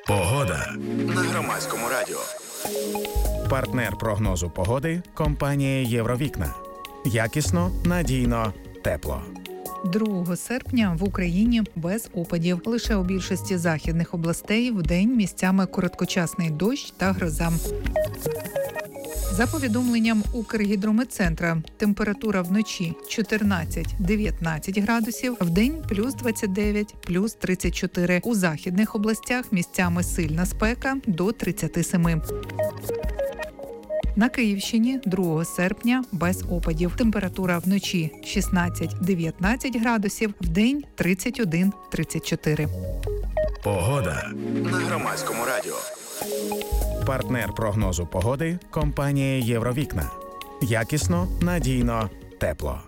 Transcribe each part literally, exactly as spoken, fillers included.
Погода на Громадському радіо. Партнер прогнозу погоди – компанія «Євровікна». Якісно, надійно, тепло. другого серпня в Україні без опадів. Лише у більшості західних областей вдень місцями короткочасний дощ та гроза. За повідомленням Укргідрометцентра, температура вночі чотирнадцять-дев'ятнадцять градусів, вдень плюс двадцять дев'ять, плюс тридцять чотири. У західних областях місцями сильна спека до тридцять сім. На Київщині другого серпня без опадів. Температура вночі шістнадцять-дев'ятнадцять градусів, вдень тридцять один - тридцять чотири. Погода на Громадському радіо. Партнер прогнозу погоди – компанія «Євровікна». Якісно, надійно, тепло.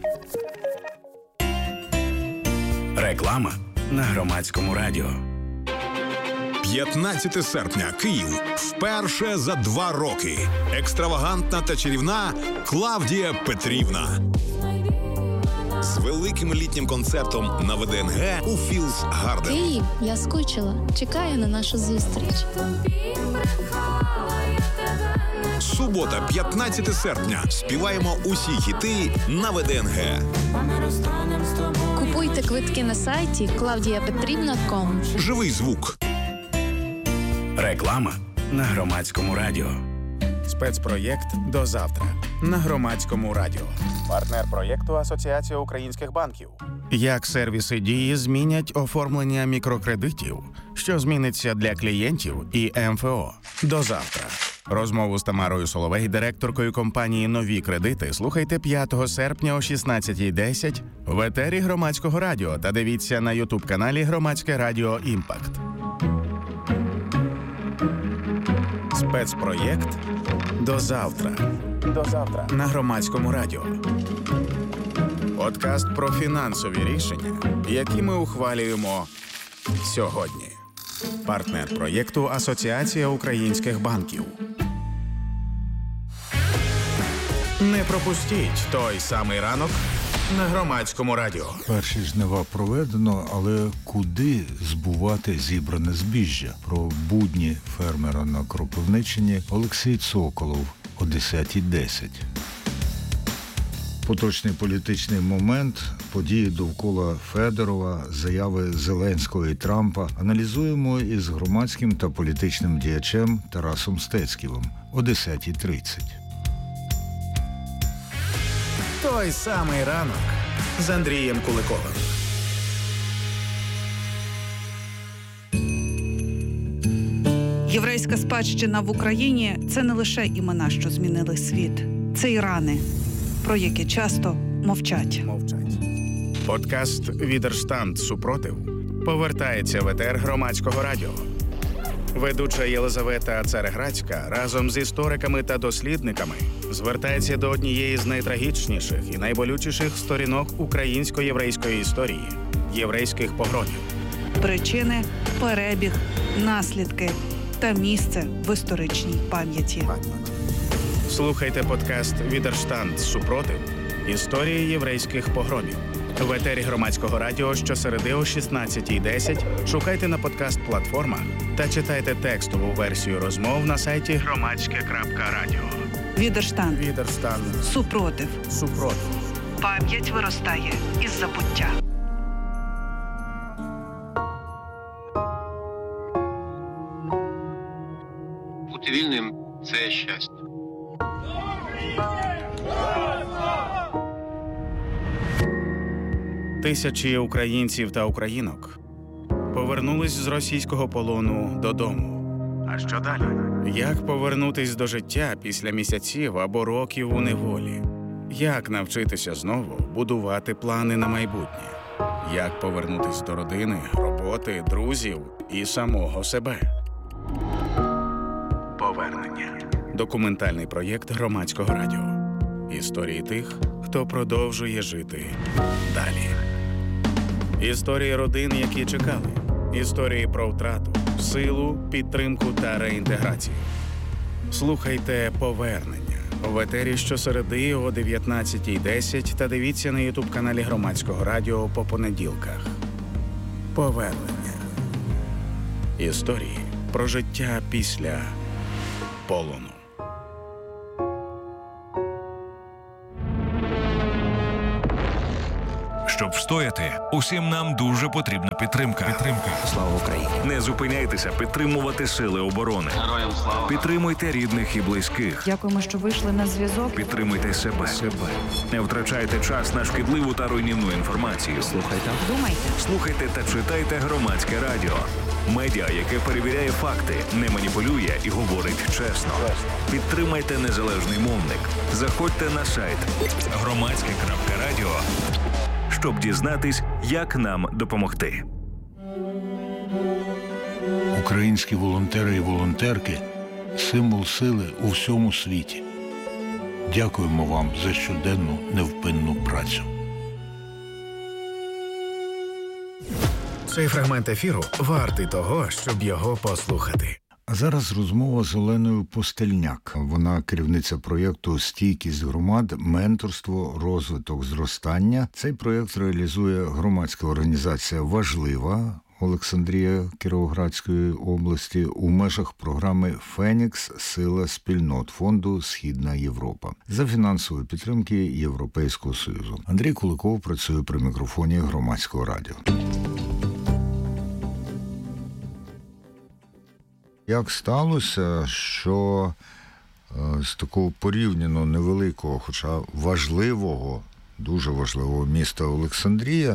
Реклама на Громадському радіо. п'ятнадцяте серпня. Київ. Вперше за два роки. Екстравагантна та чарівна Клавдія Петрівна. З великим літнім концертом на ВДНГ у Філдс Гарден. Київ, я скучила. Чекаю на нашу зустріч. Субота, п'ятнадцяте серпня. Співаємо усі хіти на ВДНГ. Купуйте квитки на сайті клавдія петрівна крапка ком. Живий звук. Реклама на Громадському радіо. Спецпроєкт «До завтра» на Громадському радіо. Партнер проєкту Асоціація українських банків. Як сервіси Дії змінять оформлення мікрокредитів, що зміниться для клієнтів і ем еф о. До завтра. Розмову з Тамарою Соловей, директоркою компанії «Нові кредити», слухайте п'ятого серпня о шістнадцятій десять в етері Громадського радіо та дивіться на ютуб-каналі Громадське радіо «Імпакт». Спецпроєкт «До завтра». До завтра на Громадському радіо. Подкаст про фінансові рішення, які ми ухвалюємо сьогодні. Партнер проєкту Асоціація українських банків. Не пропустіть той самий ранок на Громадському радіо. Перші жнива проведено, але куди збувати зібране збіжжя? Про будні фермера на Кропивниччині Олексій Цоколов о десятій десять. Поточний політичний момент, події довкола Федорова, заяви Зеленського і Трампа аналізуємо із громадським та політичним діячем Тарасом Стецьківим о десятій тридцять. Той самий ранок з Андрієм Куликовим. Єврейська спадщина в Україні – це не лише імена, що змінили світ. Це і рани, про які часто мовчать. Мовчать. Подкаст «Відерштанд. Супротив» повертається в етер Громадського радіо. Ведуча Єлизавета Цареградська разом з істориками та дослідниками звертається до однієї з найтрагічніших і найболючіших сторінок українсько-єврейської історії – єврейських погромів. Причини, перебіг, наслідки та місце в історичній пам'яті. Слухайте подкаст «Відерштанд. Супротив. Історії єврейських погромів». В етері Громадського радіо щосереди о шістнадцятій десять шукайте на подкаст-платформах та читайте текстову версію розмов на сайті громадське крапка радіо. Відерштанд. Відерштанд. Супротив. Супротив. Пам'ять виростає із забуття. Бути вільним – це щастя. Тисячі українців та українок повернулись з російського полону додому. А що далі? Як повернутись до життя після місяців або років у неволі? Як навчитися знову будувати плани на майбутнє? Як повернутись до родини, роботи, друзів і самого себе? Повернення. Документальний проєкт Громадського радіо. Історії тих, хто продовжує жити далі. Історії родин, які чекали. Історії про втрату, силу, підтримку та реінтеграцію. Слухайте «Повернення» в етері щосереди о дев'ятнадцятій десять та дивіться на ютуб-каналі Громадського радіо по понеділках. Повернення. Історії, Про життя після полону. Щоб встояти, усім нам дуже потрібна підтримка. Підтримка. Слава Україні! Не зупиняйтеся підтримувати сили оборони. Героям слава! Підтримуйте рідних і близьких. Дякуємо, що вийшли на зв'язок. Підтримуйте себе. себе. Не втрачайте час на шкідливу та руйнівну інформацію. Слухайте. Думайте. Слухайте та читайте Громадське радіо. Медіа, яке перевіряє факти, не маніпулює і говорить чесно. Підтримайте незалежний мовник. Заходьте на сайт громадське крапка радіо, щоб дізнатись, як нам допомогти. Українські волонтери і волонтерки – символ сили у всьому світі. Дякуємо вам за щоденну невпинну працю. Цей фрагмент ефіру вартий того, щоб його послухати. А зараз розмова з Оленою Постельняк. Вона керівниця проєкту «Стійкість громад. Менторство. Розвиток. Зростання». Цей проєкт реалізує громадська організація «Важлива» Олександрія Кіровоградської області у межах програми «Фенікс. Сила спільнот» фонду «Східна Європа» за фінансової підтримки Європейського Союзу. Андрій Куликов працює при мікрофоні Громадського радіо. Як сталося, що з такого порівняно невеликого, хоча важливого, дуже важливого міста Олександрія,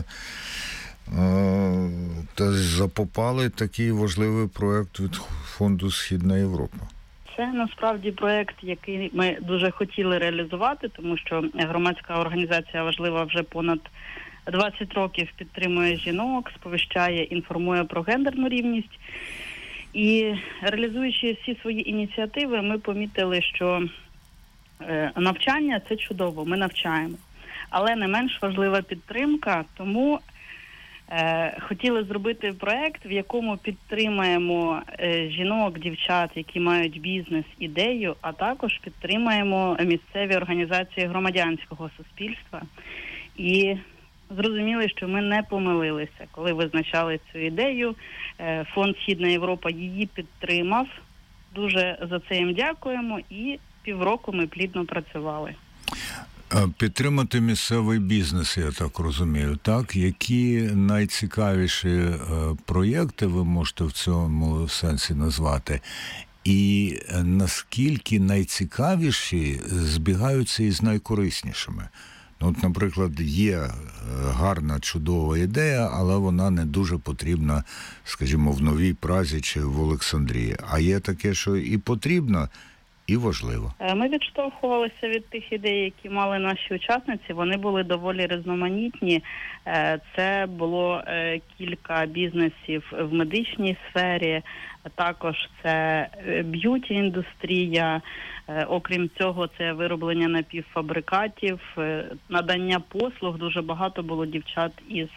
та запопали такий важливий проєкт від фонду «Східна Європа»? Це насправді проєкт, який ми дуже хотіли реалізувати, тому що громадська організація «Важлива» вже понад двадцять років підтримує жінок, сповіщає, інформує про гендерну рівність. І реалізуючи всі свої ініціативи, ми помітили, що навчання – це чудово, ми навчаємо. Але не менш важлива підтримка, тому е, хотіли зробити проєкт, в якому підтримаємо е, жінок, дівчат, які мають бізнес-ідею, а також підтримаємо місцеві організації громадянського суспільства. І зрозуміли, що ми не помилилися, коли визначали цю ідею. Фонд «Східна Європа» її підтримав. Дуже за це їм дякуємо. І півроку ми плідно працювали. Підтримати місцевий бізнес, я так розумію, так? Які найцікавіші проєкти ви можете в цьому сенсі назвати? І наскільки найцікавіші збігаються із найкориснішими? Ну, от, наприклад, є гарна, чудова ідея, але вона не дуже потрібна, скажімо, в Новій Празі чи в Олександрії. А є таке, що і потрібно, і важливо. Ми відштовхувалися від тих ідей, які мали наші учасниці. Вони були доволі різноманітні. Це було кілька бізнесів в медичній сфері, також це б'юті-індустрія. Окрім цього, це вироблення напівфабрикатів, надання послуг. Дуже багато було дівчат із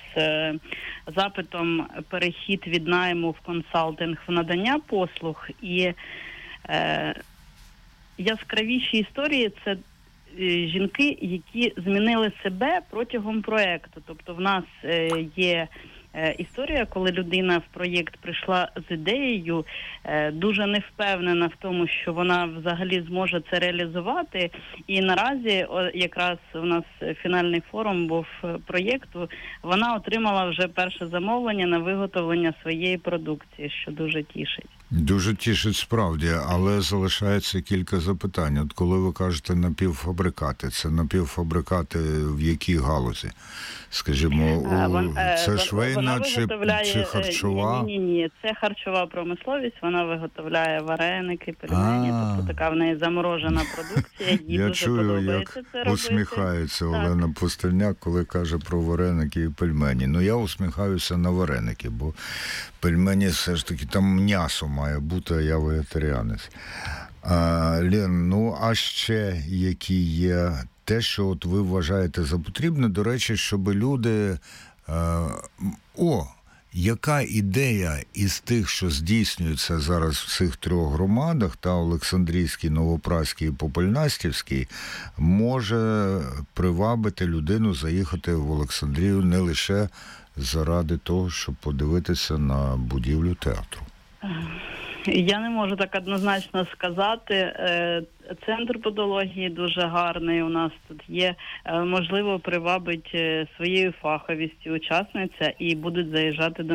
запитом перехід від найму в консалтинг в надання послуг. І е, яскравіші історії – це жінки, які змінили себе протягом проєкту. Тобто в нас є історія, коли людина в проєкт прийшла з ідеєю, дуже не впевнена в тому, що вона взагалі зможе це реалізувати. І наразі, якраз у нас фінальний форум був проєкту, вона отримала вже перше замовлення на виготовлення своєї продукції, що дуже тішить. Дуже тішить справді, але залишається кілька запитань. От коли ви кажете напівфабрикати, це напівфабрикати в якій галузі? Скажімо, у... це швейна чи, чи харчова? Ні, ні, ні, це харчова промисловість, вона виготовляє вареники, пельмені, тобто така в неї заморожена продукція, їй Я дуже чую, подобається це робити. Усміхається так. Олена Постельняк, коли каже про вареники і пельмені. Ну, я усміхаюся на вареники, бо пельмені все ж таки там м'ясо має бути, а я вегетаріанець. А, Лен, ну а ще які є те, що от ви вважаєте за потрібне, до речі, щоб люди... А, о, яка ідея із тих, що здійснюється зараз в цих трьох громадах, та Олександрійській, Новопразькій і Попельнастівській, може привабити людину заїхати в Олександрію не лише заради того, щоб подивитися на будівлю театру? Я не можу так однозначно сказати. Центр подології дуже гарний у нас тут є. Можливо, привабить своєю фаховістю учасниця і будуть заїжджати до